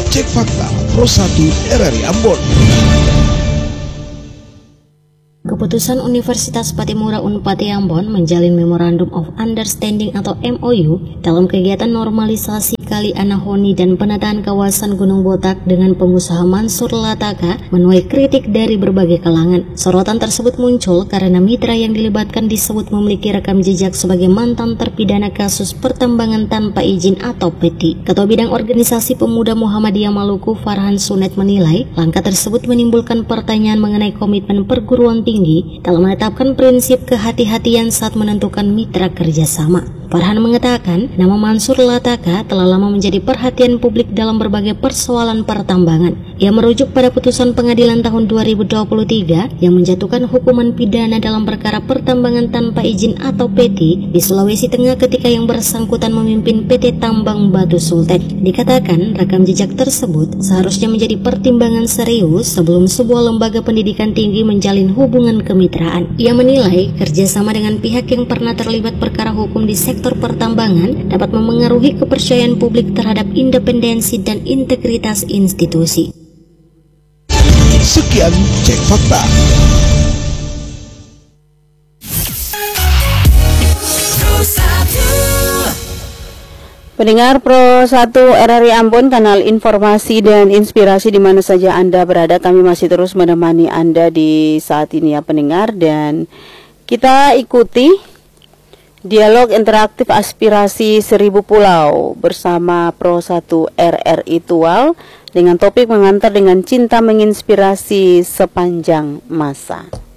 Cek Fakta Pro 1 RRI Ambon. Keputusan Universitas Patimura Unpad Ambon menjalin Memorandum of Understanding atau MOU dalam kegiatan normalisasi Kali Anahoni dan penataan kawasan Gunung Botak dengan pengusaha Mansur Lataka menuai kritik dari berbagai kalangan. Sorotan tersebut muncul karena mitra yang dilibatkan disebut memiliki rekam jejak sebagai mantan terpidana kasus pertambangan tanpa izin atau PETI. Ketua Bidang Organisasi Pemuda Muhammadiyah Maluku Farhan Sunet menilai langkah tersebut menimbulkan pertanyaan mengenai komitmen perguruan tinggi dalam menetapkan prinsip kehati-hatian saat menentukan mitra kerjasama. Farhan mengatakan nama Mansur Lataka telah lama menjadi perhatian publik dalam berbagai persoalan pertambangan. Ia merujuk pada putusan pengadilan tahun 2023 yang menjatuhkan hukuman pidana dalam perkara pertambangan tanpa izin atau PETI di Sulawesi Tengah ketika yang bersangkutan memimpin PT Tambang Batu Sultek. Dikatakan rekam jejak tersebut seharusnya menjadi pertimbangan serius sebelum sebuah lembaga pendidikan tinggi menjalin hubungan kemitraan. Ia menilai kerjasama dengan pihak yang pernah terlibat perkara hukum di sektor pertambangan dapat memengaruhi kepercayaan publik terhadap independensi dan integritas institusi. Sekian Cek Fakta. Pendengar Pro 1 RRI Ambon, kanal informasi dan inspirasi di mana saja Anda berada. Kami masih terus menemani Anda di saat ini ya pendengar, dan kita ikuti dialog interaktif aspirasi 1000 pulau bersama Pro 1 RRI Tual dengan topik mengantar dengan cinta menginspirasi sepanjang masa.